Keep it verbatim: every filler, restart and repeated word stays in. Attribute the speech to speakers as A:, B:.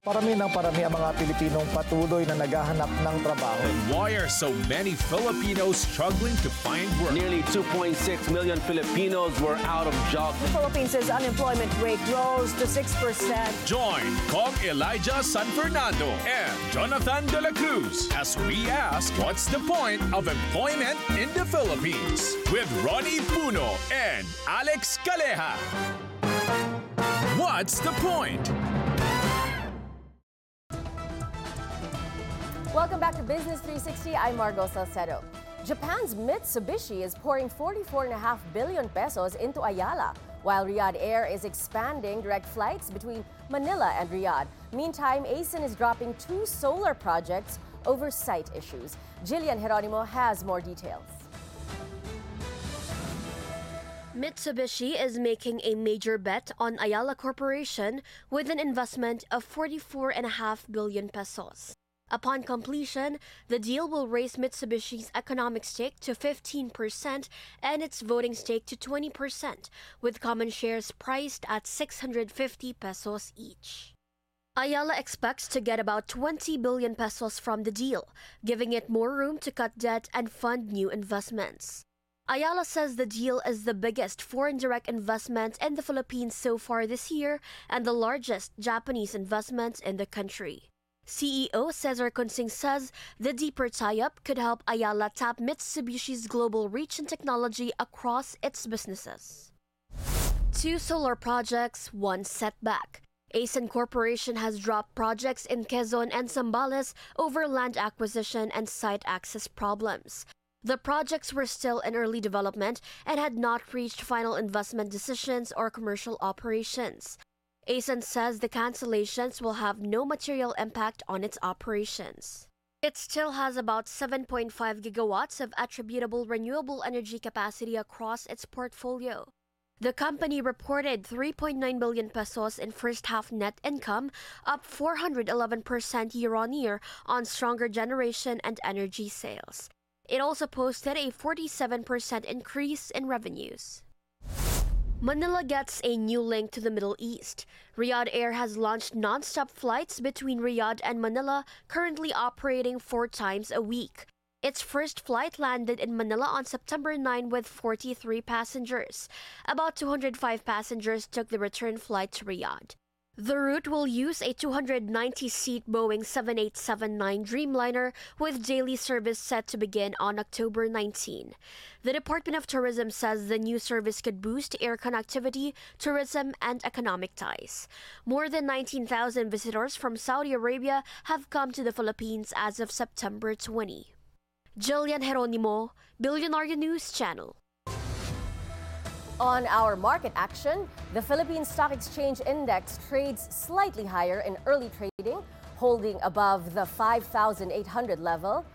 A: Parami ng parami ang mga Pilipinong patuloy na naghahanap ng trabaho.
B: Why are so many Filipinos struggling to find work?
C: Nearly two point six million Filipinos were out of job.
D: The Philippines' unemployment rate rose to six percent.
B: Join Kong Elijah San Fernando and Jonathan De La Cruz as we ask what's the point of employment in the Philippines with Ronnie Puno and Alex Caleja. What's the point?
D: Welcome back to Business three sixty. I'm Margo Salcedo. Japan's Mitsubishi is pouring forty-four point five billion pesos into Ayala, while Riyadh Air is expanding direct flights between Manila and Riyadh. Meantime, ASEAN is dropping two solar projects over site issues. Jillian Geronimo has more details.
E: Mitsubishi is making a major bet on Ayala Corporation with an investment of forty-four point five billion pesos. Upon completion, the deal will raise Mitsubishi's economic stake to fifteen percent and its voting stake to twenty percent, with common shares priced at six hundred fifty pesos each. Ayala expects to get about twenty billion pesos from the deal, giving it more room to cut debt and fund new investments. Ayala says the deal is the biggest foreign direct investment in the Philippines so far this year and the largest Japanese investment in the country. C E O Cesar Kunsing says the deeper tie-up could help Ayala tap Mitsubishi's global reach and technology across its businesses. Two solar projects, one setback. ASEAN Corporation has dropped projects in Quezon and Zambales over land acquisition and site access problems. The projects were still in early development and had not reached final investment decisions or commercial operations. ASEAN says the cancellations will have no material impact on its operations. It still has about seven point five gigawatts of attributable renewable energy capacity across its portfolio. The company reported three point nine billion pesos in first-half net income, up four hundred eleven percent year-on-year on stronger generation and energy sales. It also posted a forty-seven percent increase in revenues. Manila gets a new link to the Middle East. Riyadh Air has launched non-stop flights between Riyadh and Manila, currently operating four times a week. Its first flight landed in Manila on September ninth with forty-three passengers. About two hundred five passengers took the return flight to Riyadh. The route will use a two hundred ninety seat Boeing seven eight seven nine Dreamliner with daily service set to begin on October nineteenth. The Department of Tourism says the new service could boost air connectivity, tourism, and economic ties. More than nineteen thousand visitors from Saudi Arabia have come to the Philippines as of September twentieth. Jillian Geronimo, Billionaire News Channel.
D: On our market action, the Philippine Stock Exchange Index trades slightly higher in early trading, holding above the five thousand eight hundred level.